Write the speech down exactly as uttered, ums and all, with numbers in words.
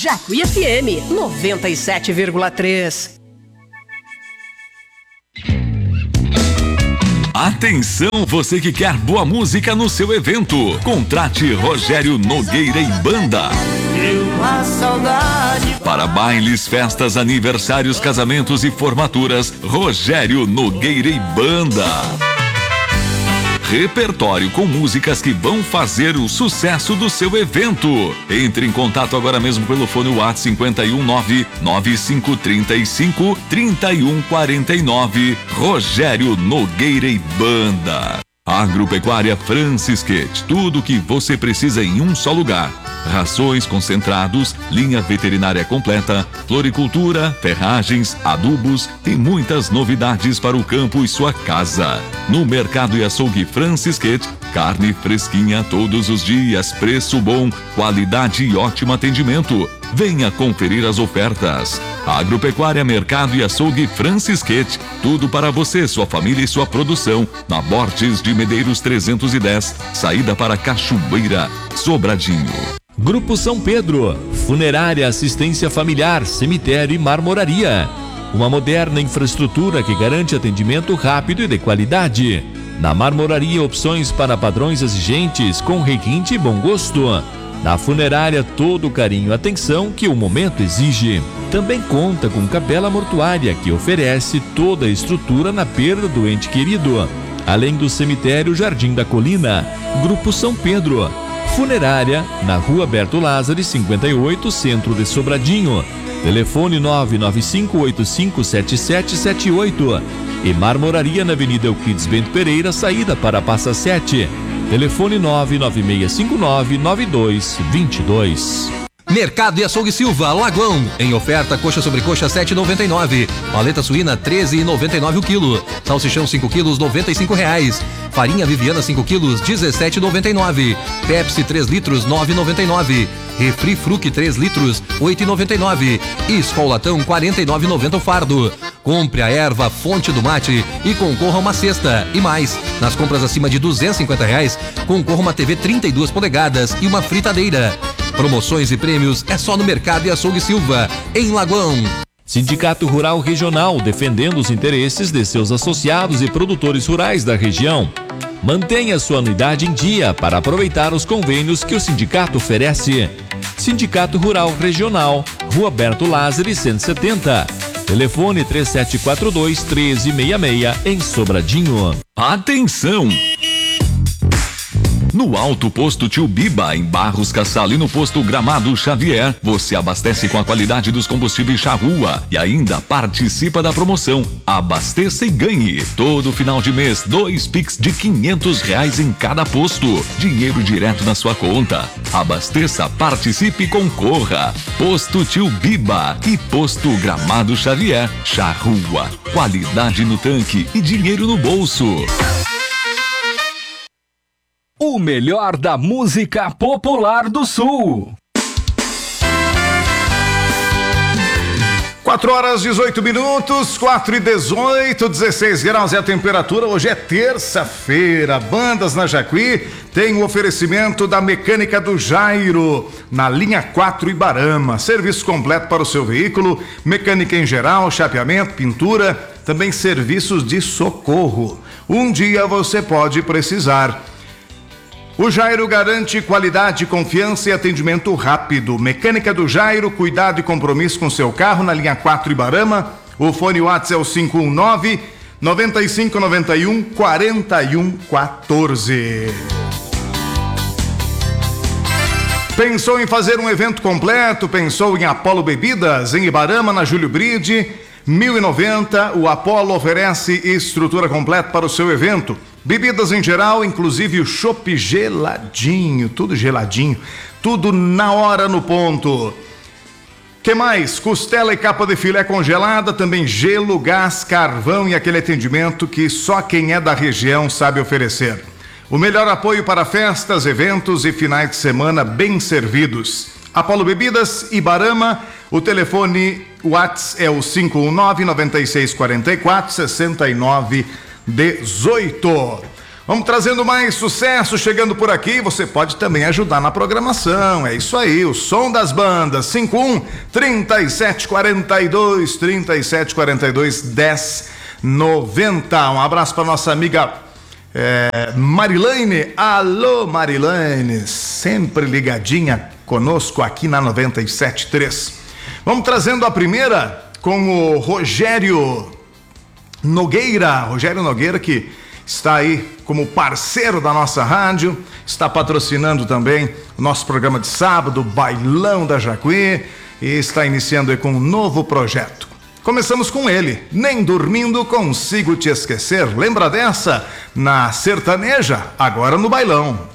Jacuí F M noventa e sete vírgula três. Atenção, você que quer boa música no seu evento. Contrate Rogério Nogueira e Banda. Para bailes, festas, aniversários, casamentos e formaturas, Rogério Nogueira e Banda. Repertório com músicas que vão fazer o sucesso do seu evento. Entre em contato agora mesmo pelo fone WhatsApp cinco um nove nove cinco três cinco três um quatro nove. Rogério Nogueira e Banda. Agropecuária Francisquete. Tudo o que você precisa em um só lugar. Rações, concentrados, linha veterinária completa, floricultura, ferragens, adubos e muitas novidades para o campo e sua casa. No Mercado e Açougue Francisquete, carne fresquinha todos os dias, preço bom, qualidade e ótimo atendimento. Venha conferir as ofertas. Agropecuária, Mercado e Açougue Francisquete. Tudo para você, sua família e sua produção. Na Borges de Medeiros trezentos e dez, saída para Cachoeira, Sobradinho. Grupo São Pedro, funerária, assistência familiar, cemitério e marmoraria. Uma moderna infraestrutura que garante atendimento rápido e de qualidade. Na marmoraria, opções para padrões exigentes com requinte e bom gosto. Na funerária, todo o carinho e atenção que o momento exige. Também conta com capela mortuária que oferece toda a estrutura na perda do ente querido. Além do cemitério Jardim da Colina. Grupo São Pedro. Funerária, na Rua Berto Lázaro, cinquenta e oito, Centro de Sobradinho. Telefone nove nove cinco oito cinco sete sete sete oito. E marmoraria na Avenida Euclides Bento Pereira, saída para Passa Sete. Telefone nove nove seis cinco nove nove dois dois dois. Mercado e Açougue Silva, Lagoão. Em oferta, coxa sobre coxa sete reais e noventa e nove. Paleta suína treze reais e noventa e nove o quilo. Salsichão cinco quilos, noventa e cinco reais. Farinha Viviana cinco quilos, dezessete reais e noventa e nove. Pepsi três litros, nove reais e noventa e nove. Refri Fruc três litros, oito reais e noventa e nove. E Skol Latão quarenta e nove reais e noventa o fardo. Compre a erva Fonte do Mate e concorra a uma cesta. E mais, nas compras acima de duzentos e cinquenta reais, concorra uma T V trinta e duas polegadas e uma fritadeira. Promoções e prêmios é só no Mercado e Açougue Silva, em Lagoão. Sindicato Rural Regional, defendendo os interesses de seus associados e produtores rurais da região. Mantenha sua anuidade em dia para aproveitar os convênios que o sindicato oferece. Sindicato Rural Regional, Rua Berto Lázaro, cento e setenta. Telefone três sete quatro dois, um três seis seis, em Sobradinho. Atenção! No Alto Posto Tio Biba, em Barros Cassal, e no Posto Gramado Xavier, você abastece com a qualidade dos combustíveis Charrua e ainda participa da promoção Abasteça e Ganhe. Todo final de mês, dois Pix de quinhentos reais em cada posto. Dinheiro direto na sua conta. Abasteça, participe e concorra. Posto Tio Biba e Posto Gramado Xavier. Charrua, qualidade no tanque e dinheiro no bolso. O melhor da música popular do Sul. quatro horas e dezoito minutos, quatro e dezoito, dezesseis graus é a temperatura. Hoje é terça-feira. Bandas na Jacuí tem o oferecimento da Mecânica do Jairo, na linha quatro Ibarama. Serviço completo para o seu veículo, mecânica em geral, chapeamento, pintura, também serviços de socorro. Um dia você pode precisar. O Jairo garante qualidade, confiança e atendimento rápido. Mecânica do Jairo, cuidado e compromisso com seu carro na linha quatro Ibarama. O fone WhatsApp é o cinco um nove, nove cinco nove um, quatro um um quatro. Pensou em fazer um evento completo? Pensou em Apolo Bebidas? Em Ibarama, na Júlio Bride, mil e noventa, o Apolo oferece estrutura completa para o seu evento. Bebidas em geral, inclusive o chopp geladinho, tudo geladinho, tudo na hora, no ponto. Que mais? Costela e capa de filé congelada, também gelo, gás, carvão e aquele atendimento que só quem é da região sabe oferecer. O melhor apoio para festas, eventos e finais de semana bem servidos. Apolo Bebidas, Ibarama, o telefone WhatsApp é o cinco um nove, nove seis quatro quatro, seis nove um oito. Vamos trazendo mais sucesso chegando por aqui. Você pode também ajudar na programação. É isso aí, o som das bandas. cinco um, trinta e sete, quarenta e dois, trinta e sete, quarenta e dois, dez, noventa. Um abraço para nossa amiga é, Marilane. Alô, Marilane, sempre ligadinha conosco aqui na noventa e sete ponto três. Vamos trazendo a primeira com o Rogério Nogueira. Rogério Nogueira, que está aí como parceiro da nossa rádio, está patrocinando também o nosso programa de sábado, Bailão da Jacuí, e está iniciando aí com um novo projeto. Começamos com ele, Nem Dormindo Consigo Te Esquecer. Lembra dessa? Na sertaneja, agora no bailão.